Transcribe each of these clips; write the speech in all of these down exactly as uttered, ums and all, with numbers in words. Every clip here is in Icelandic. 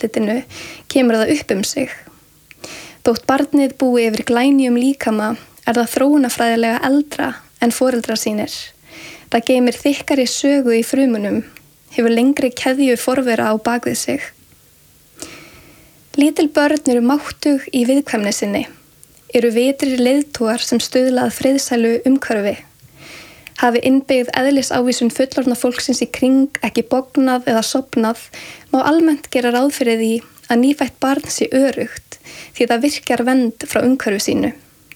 andlitinu kemur það upp um sig. Þótt barnið búi yfir glænjum líkama er það þróunarfræðilega eldra en foreldrar sínir. Það geymir þykkari sögu í frumunum, hefur lengri keðju forvera á bakvið sig. Lítil börn eru máttug í viðkvæmni sinni, eru vitrir leiðtogar sem stuðla að friðsælu umhverfi. Hafi innbyggð eðlisávísun fullorðna fólksins í kring ekki bognað eða sofnað, má almennt gera ráð fyrir því að nýfætt barn sé örugt því það virkjar vernd frá umhverfi sínu.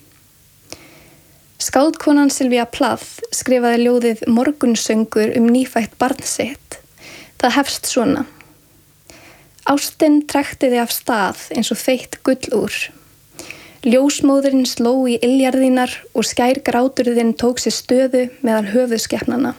Skáldkonan Sylvia Plath skrifaði ljóðið Morgunsöngur um nýfætt barn sitt. Það hefst svona. Ástin trekkti þig af stað eins og feitt gull úr. Ljósmóðurinn sló í iljarðínar og skær gráturðinn tók sér stöðu meðal höfuðskepnanna.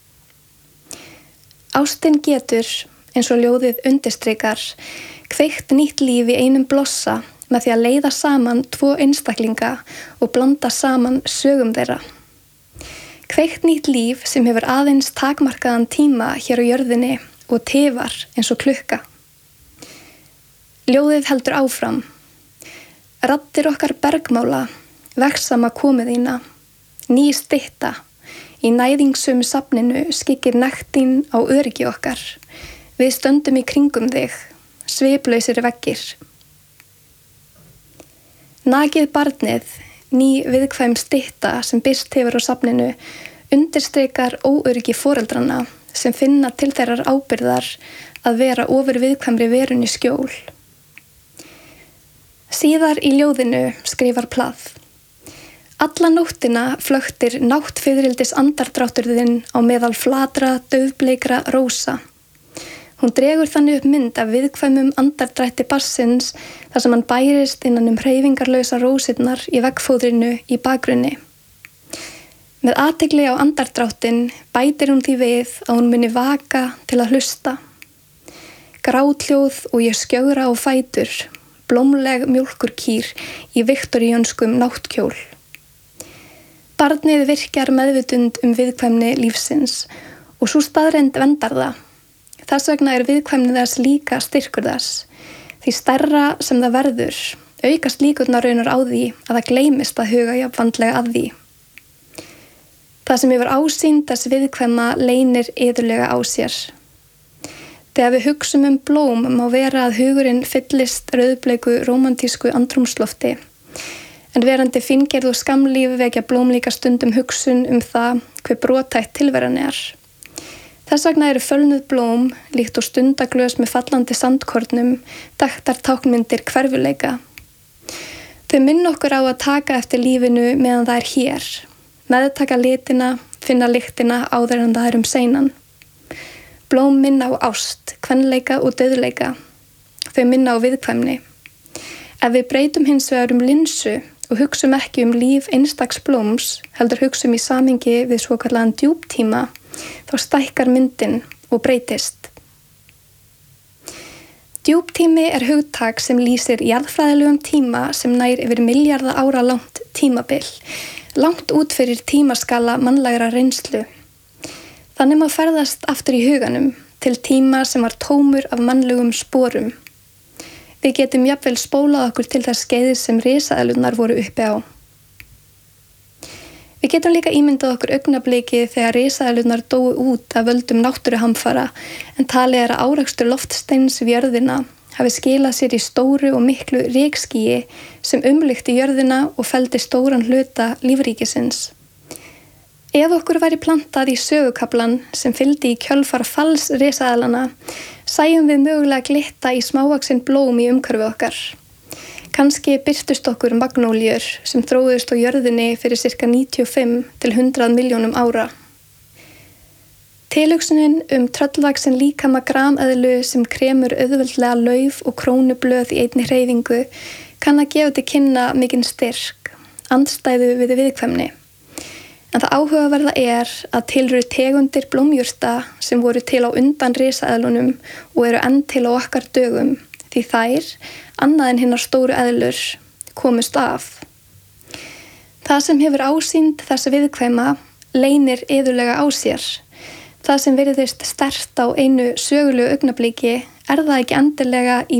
Ástin getur, eins og ljóðið undirstrikar, kveikt nýtt líf í einum blossa með því að leiða saman tvo einstaklinga og blanda saman sögum þeirra. Kveikt nýtt líf sem hefur aðeins takmarkaðan tíma hér á jörðinni og tifar eins og klukka. Ljóðið heldur áfram. Raddir okkar bergmála, vegsama komið þína, ný stytta, í næðingsum safninu skyggir nektin á öryggi okkar. Við stöndum í kringum þig, sviplausir veggir. Nakið barnið, ný viðkvæm stytta sem birst hefur á safninu, undirstrikar óöryggi foreldranna sem finna til þeirrar ábyrgðar að vera ofur viðkvæmri verunni skjól. Síðar í ljóðinu skrifar Plath. Alla nóttina flöktir náttfiðrildis andardrátturðinn á meðal flatra, daufbleikra rósa. Hún dregur þannig upp mynd af viðkvæmum andardrætti barnsins þar sem hann bærist innan um hreyfingarlausa rósirnar í veggfóðrinu í bakgrunni. Með athygli á andardráttinn bætir hún því við að hún muni vaka til að hlusta. Grátljóð og ég skjögra á fætur, blómleg mjólkurkýr í viktoríönskum náttkjól. Barnið virkjar meðvitund um viðkvæmni lífsins og svo staðreynd vendar það. Þess vegna er viðkvæmni þess líka styrkur þess. Því stærra sem það verður, aukast líkurnar raunar á því að það gleymist að huga jafnvandlega að því. Það sem hefur ásýnd þess viðkvæma leynir iðulega á sér. Þegar við hugsum um blóm má vera að hugurinn fyllist rauðbleiku rómantísku andrúmslofti, en verandi fíngerð og skammlíf vekja blóm líka stundum hugsun um það hve brothætt tilveran er. Þess vegna eru fölnuð blóm, líkt og stundaglös með fallandi sandkornum, þekktar táknmyndir hverfuleika. Þau minna okkur á að taka eftir lífinu meðan það er hér, meðtaka litina, finna lyktina áður en það er um seinan. Blóm minna á ást, kvenleika og dauðleika. Þau minna á viðkvæmni. Ef við breytum hins vegar um linsu og hugsum ekki um líf einstaks blóms, heldur hugsum í samhengi við svokallaðan djúptíma, þá stækkar myndin og breytist. Djúptími er hugtak sem lýsir jarðfræðilegum tíma sem nær yfir milljarða ára langt tímabil, langt út fyrir tímaskala mannlegra reynslu. Þannig má ferðast aftur í huganum til tíma sem var tómur af mannlegum sporum. Við getum jafnvel spólað okkur til þess skeiðis sem risaeðlurnar voru uppi á. Við getum líka ímyndað okkur augnabliki þegar risaeðlurnar dóu út af völdum náttúruhamfara en talið er að árekstur loftsteins við jörðina hafi skilað sér í stóru og miklu rykskýi sem umlykti jörðina og felldi stóran hluta lífríkisins. Ef okkur væri plantað í sögukaflan sem fylgdi í kjölfar falls risaeðlanna, sæjum við mögulega glitta í smávaxin blóm í umhverfi okkar. Kannski birtust okkur magnóljur sem þróuðust á jörðinni fyrir sirka níutíu og fimm til hundrað milljónum ára. Tilhugsunin um tröllvaxin líkama grameðlu sem kremur auðveldlega lauf og krónublöð í einni hreyfingu kann að gefa til kynna mikinn styrk, andstæðu við viðkvæmni. En það áhugaverða er að til eru tegundir blómjurta sem voru til á undan risaeðlunum og eru enn til á okkar dögum, því þær, annað en hinnar stóru eðlur, komust af. Það sem hefur ásýnd þessa viðkvæma leynir iðulega á sér. Það sem virðist sterkt á einu sögulegu augnabliki er það ekki endilega í